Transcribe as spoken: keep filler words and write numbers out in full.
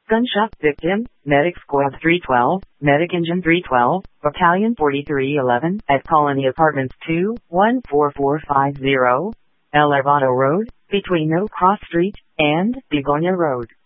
Gunshot victim, Medic Squad three twelve, Medic Engine three twelve, Battalion forty-three eleven, at Colony Apartments two one four four five zero, El Arvado Road, between No Cross Street and Begonia Road.